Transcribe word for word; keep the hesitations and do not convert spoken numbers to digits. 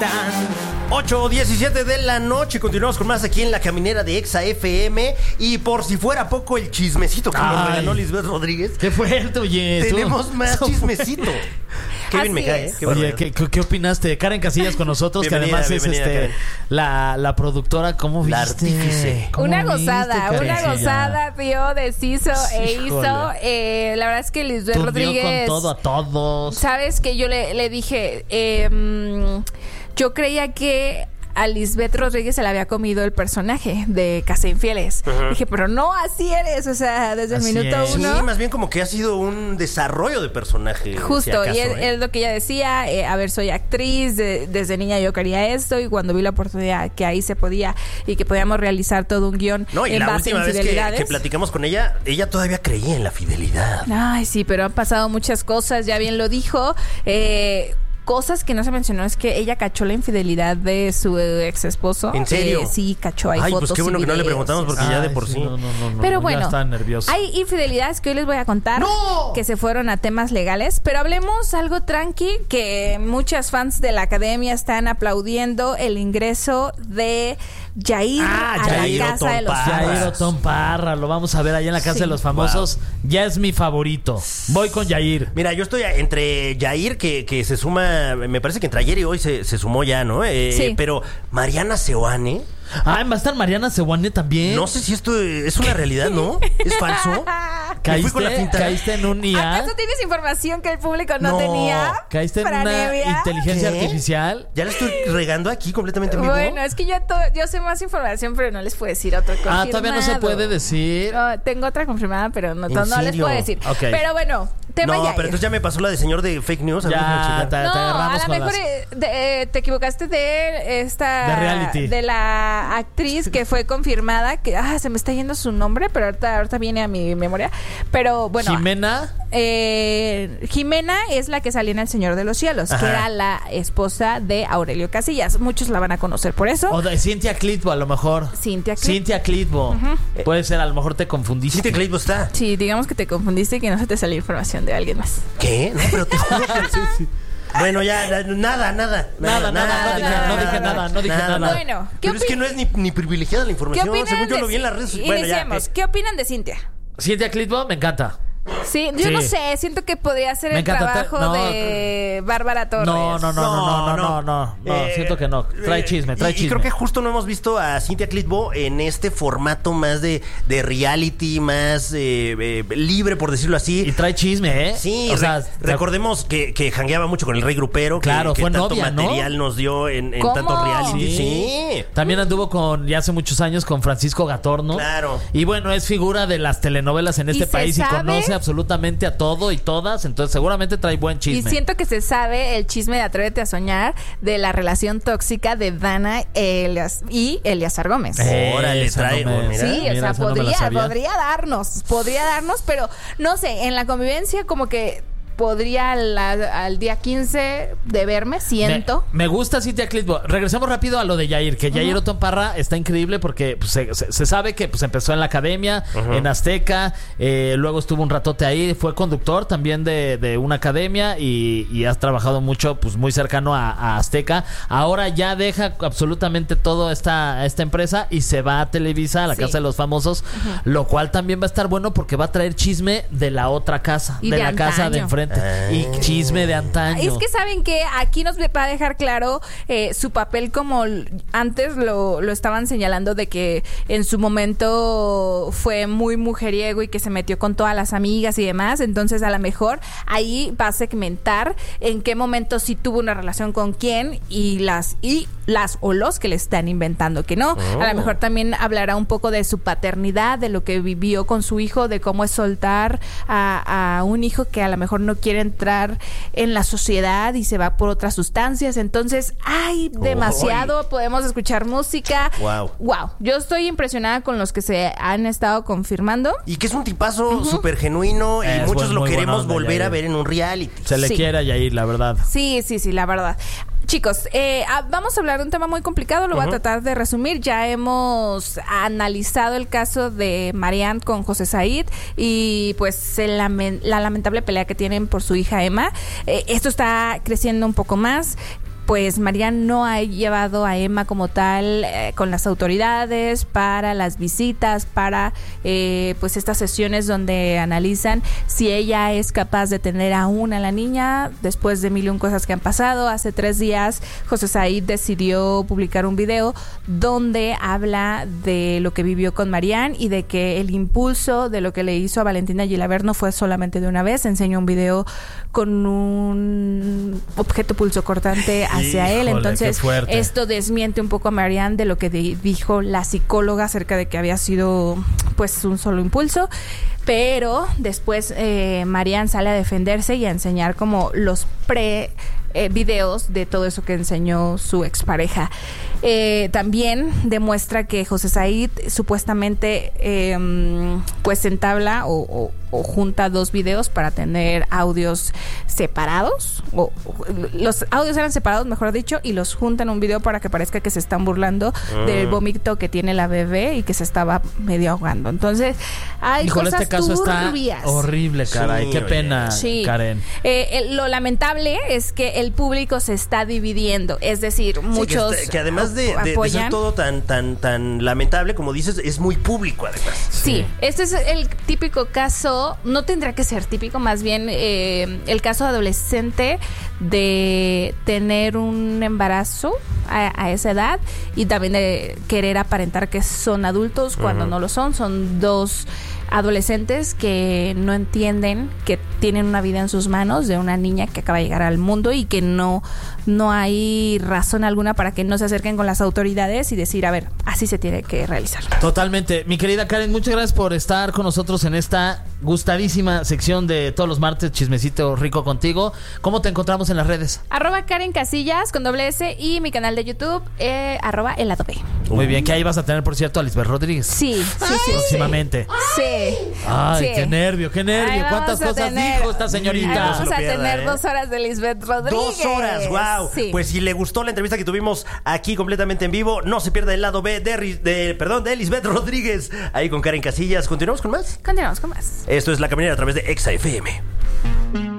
ocho diecisiete de la noche, continuamos con más aquí en La Caminera de Exa F M. Y por si fuera poco el chismecito que nos regaló Lisbeth Rodríguez. Qué fuerte, oye. Tenemos tú. más chismecito. Qué bien me cae, ¿eh? Qué Oye, ¿qué, ¿qué opinaste? Karen Casillas con nosotros, que además es este la, la productora. ¿Cómo viste? La artífice. Una gozada, viste, una gozada, vio, deshizo sí, e hizo. Eh, la verdad es que Lisbeth Tundió Rodríguez. Con todo a todos. Sabes que yo le, le dije, eh, yo creía que a Lisbeth Rodríguez se le había comido el personaje de Casa Infieles. Uh-huh. Dije, pero no, así eres, o sea, desde así el minuto es. uno. Sí, más bien como que ha sido un desarrollo de personaje. Justo, si acaso, y es, ¿eh? es lo que ella decía, eh, a ver, soy actriz, de, desde niña yo quería esto, y cuando vi la oportunidad que ahí se podía, y que podíamos realizar todo un guión no, y en la base última a vez infidelidades. que, que platicamos con ella, ella todavía creía en la fidelidad. Ay, sí, pero han pasado muchas cosas, ya bien lo dijo, eh... Cosas que no se mencionó es que ella cachó la infidelidad de su ex esposo. ¿En serio? Eh, sí, cachó ahí Ay, fotos. Pues qué bueno que no le preguntamos porque Ay, ya de por sí. No, no, no, pero no, bueno, hay infidelidades que hoy les voy a contar ¡No! que se fueron a temas legales. Pero hablemos algo tranqui, que muchas fans de la academia están aplaudiendo el ingreso de Yair ah, a Yair la casa de los Yair famosos. Otón Parra, lo vamos a ver allá en la casa sí. de los famosos. Wow. Ya es mi favorito. Voy con Yair. Mira, yo estoy entre Yair, que, que se suma, me parece que entre ayer y hoy se, se sumó ya, ¿no? Eh, sí. Pero Mariana Seoane. Ah, va a estar Mariana Seoane también. No sé si esto es una realidad, ¿no? ¿Es falso? ¿Caíste, con la finta? ¿Caíste en un I A? ¿Acaso tienes información que el público no, no. tenía? ¿Caíste en Franevia? una inteligencia ¿Qué? artificial? Ya la estoy regando aquí completamente en vivo. Bueno, es que yo, to- yo sé más información, pero no les puedo decir otra confirmada. Ah, todavía no se puede decir. No, tengo otra confirmada, pero no, no, no les puedo decir. Okay. Pero bueno, tema No, Yair. pero entonces ya me pasó la de señor de fake news. Ya, te, te no, agarramos a lo mejor las... de, eh, te equivocaste de esta... De reality. De la actriz que fue confirmada, que ah, se me está yendo su nombre, pero ahorita, ahorita viene a mi memoria. Pero bueno... Jimena. Eh, Jimena es la que salía en El Señor de los Cielos, Ajá. que era la esposa de Aurelio Casillas. Muchos la van a conocer por eso. O de Cintia Clitbo, a lo mejor. Cintia Clitbo. Cintia Clitbo. Uh-huh. Puede ser, a lo mejor te confundiste. Cintia Clitbo está. Sí, digamos que te confundiste y que no se te salió información de alguien más. ¿Qué? No, pero te juro que sí, sí. Bueno, ya, nada, nada. Nada, nada, nada, no dije nada, no dije nada, no dije nada. nada. Bueno, ¿qué pero opi- es que no es ni, ni privilegiada la información. Según yo lo vi en las redes. Bueno, ya, ¿qué? ¿Qué opinan de Cintia? Cintia Clitbo, me encanta. Sí, yo sí. no sé, siento que podría ser el trabajo no. de Bárbara Torres. No, no, no, no, no, no, no, no, no eh, siento que no. Trae chisme, trae y, chisme. Y creo que justo no hemos visto a Cintia Clitbo en este formato más de, de reality, más eh, eh, libre, por decirlo así. Y trae chisme, ¿eh? Sí, o re- sea, recordemos que, que jangueaba mucho con el Rey Grupero. Claro, que, que fue tanto novia, material ¿no? nos dio en, en ¿Cómo? tantos reality. Sí. sí. También anduvo con, ya hace muchos años, con Francisco Gatorno. Claro. Y bueno, es figura de las telenovelas en este ¿Y país y sabe? conoce absolutamente a todo y todas, entonces seguramente trae buen chisme. Y siento que se sabe el chisme de Atrévete a Soñar, de la relación tóxica de Dana Elias y Eleazar Gómez. Eh, Órale, trae. no me- mira. Sí, mira, o sea, esa no me la podría, sabía. podría darnos, podría darnos, pero no sé, en la convivencia como que podría la- al día quince de verme, siento. Me, me gusta Cintia Clitbo. Regresemos rápido a lo de Yair, que Yair Otón Parra está increíble porque pues, se, se, se sabe que pues, empezó en la academia, uh-huh. en Azteca, eh, luego estuvo un ratote ahí, fue conductor también de, de una academia y, y has trabajado mucho, pues muy cercano a, a Azteca. Ahora ya deja absolutamente toda esta, esta empresa y se va a Televisa, a la Sí. Casa de los Famosos, uh-huh. lo cual también va a estar bueno porque va a traer chisme de la otra casa, Y de, de la antaño. casa de enfrente. Ah. Y chisme de antaño. Es que saben que aquí nos va a dejar claro eh, su papel, como l- antes lo, lo estaban señalando, de que en su momento fue muy mujeriego y que se metió con todas las amigas y demás. Entonces a lo mejor ahí va a segmentar en qué momento sí tuvo una relación con quién y las y las o los que le están inventando que no. Oh. A lo mejor también hablará un poco de su paternidad, de lo que vivió con su hijo, de cómo es soltar a, a un hijo que a lo mejor no quiere entrar en la sociedad y se va por otras sustancias. Entonces hay demasiado. Uy. Podemos escuchar música. Wow. Wow. Yo estoy impresionada con los que se han estado confirmando. Y que es un tipazo súper uh-huh. genuino y Es muchos buen- lo muy queremos buena onda, volver Yair. a ver en un reality. Se le Sí. quiere a Yair, la verdad. Sí, sí, sí, la verdad. Chicos, eh, ah, vamos a hablar de un tema muy complicado, lo uh-huh. voy a tratar de resumir. Ya hemos analizado el caso de Marianne con José Said y pues el lamen- la lamentable pelea que tienen por su hija Emma. Eh, esto está creciendo un poco más. pues Marian no ha llevado a Emma como tal eh, con las autoridades para las visitas, para eh, pues estas sesiones donde analizan si ella es capaz de tener aún a la niña después de mil y un cosas que han pasado. Hace tres días José Said decidió publicar un video donde habla de lo que vivió con Marian y de que el impulso de lo que le hizo a Valentina Gilabert no fue solamente de una vez. Enseñó un video con un objeto pulsocortante hacia él. Híjole, Entonces qué fuerte. esto desmiente un poco a Marian de lo que de- dijo la psicóloga acerca de que había sido pues un solo impulso. Pero después eh, Marian sale a defenderse y a enseñar como los pre eh, videos de todo eso que enseñó su expareja. Eh, también demuestra que José Said supuestamente eh, pues entabla o, o, o junta dos videos para tener audios separados. O, o- los audios eran separados, mejor dicho, y los junta en un video para que parezca que se están burlando Ah. del vómito que tiene la bebé y que se estaba medio ahogando. Entonces, hay Híjole, cosas este caso turbias. está horrible, caray. Sí, Qué oye. pena, Sí. Karen. Eh, eh, lo lamentable es que el público se está dividiendo, es decir, Sí, muchos que, está- que además de, de- de ser apoyan. todo tan, tan, tan lamentable, como dices, es muy público además. Sí, este es el típico caso, no tendrá que ser típico, más bien eh, el caso adolescente de tener un embarazo a, a esa edad y también de querer aparentar que son adultos cuando no lo son. Son dos adolescentes que no entienden que tienen una vida en sus manos de una niña que acaba de llegar al mundo y que no, no hay razón alguna para que no se acerquen con las autoridades y decir, a ver, así se tiene que realizar. Totalmente. Mi querida Karen, muchas gracias por estar con nosotros en esta gustadísima sección de todos los martes, Chismecito Rico contigo. ¿Cómo te encontramos en las redes? Arroba Karen Casillas con doble S y mi canal de YouTube, eh, arroba el lado B. Muy bien, que ahí vas a tener, por cierto, a Lisbeth Rodríguez. Sí, sí, sí. Próximamente. Sí. Ay, Sí. qué nervio, qué nervio. Ahí ¿Cuántas vamos a cosas tener- dijo esta Ahí señorita? No vamos se lo a pierda, tener ¿eh? dos horas de Lisbeth Rodríguez. Dos horas, wow. Sí. Pues si le gustó la entrevista que tuvimos aquí completamente en vivo, no se pierda el lado B de, Ri- de perdón, de Lisbeth Rodríguez, ahí con Karen Casillas. ¿Continuamos con más? Continuamos con más. Esto es La Caminera a través de Exa F M.